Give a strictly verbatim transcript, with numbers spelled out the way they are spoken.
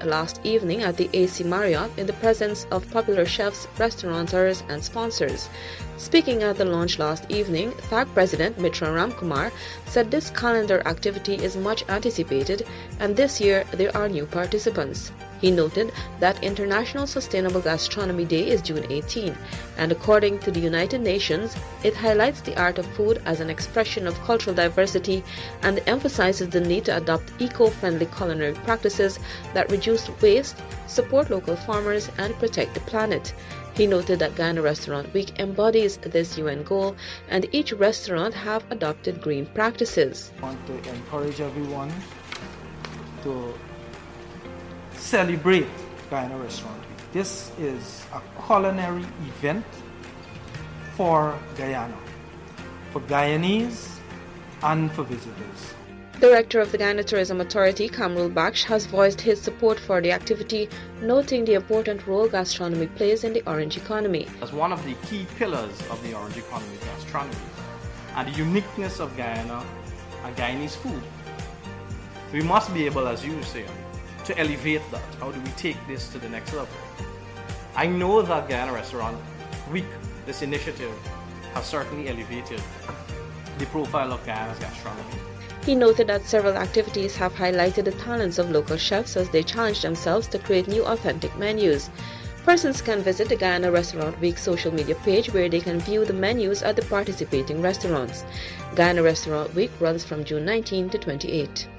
last evening at the A C Marriott in the presence of popular chefs, restaurateurs, and sponsors. Speaking at the launch last evening, T H A C President Mitra Ramkumar said this calendar activity is much anticipated and this year there are new participants. He noted that International Sustainable Gastronomy Day is June eighteenth, and according to the United Nations, it highlights the art of food as an expression of cultural diversity and emphasizes the need to adopt eco-friendly culinary practices that reduce waste, support local farmers, and protect the planet. He noted that Guyana Restaurant Week embodies this U N goal, and each restaurant have adopted green practices. I want to encourage everyone to celebrate Guyana Restaurant Week. This is a culinary event for Guyana, for Guyanese and for visitors. Director of the Guyana Tourism Authority, Kamrul Baksh, has voiced his support for the activity, noting the important role gastronomy plays in the orange economy. As one of the key pillars of the orange economy, gastronomy, and the uniqueness of Guyana and Guyanese food, we must be able, as you say, to elevate that. How do we take this to the next level? I know that Guyana Restaurant Week, this initiative, has certainly elevated the profile of Guyana's gastronomy. He noted that several activities have highlighted the talents of local chefs as they challenge themselves to create new authentic menus. Persons can visit the Guyana Restaurant Week social media page where they can view the menus at the participating restaurants. Guyana Restaurant Week runs from June nineteenth to twenty-eighth.